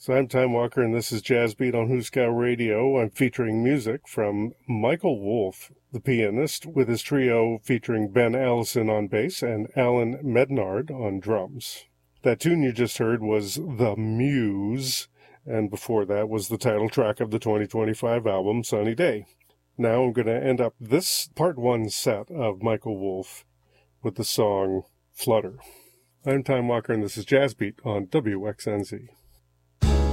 So I'm Time Walker, and this is Jazz Beat on Huskow Radio. I'm featuring music from Michael Wolff, the pianist, with his trio featuring Ben Allison on bass and Alan Mednard on drums. That tune you just heard was The Muse, and before that was the title track of the 2025 album, Sunny Day. Now I'm going to end up this part one set of Michael Wolff with the song Flutter. I'm Time Walker, and this is Jazz Beat on WXNZ.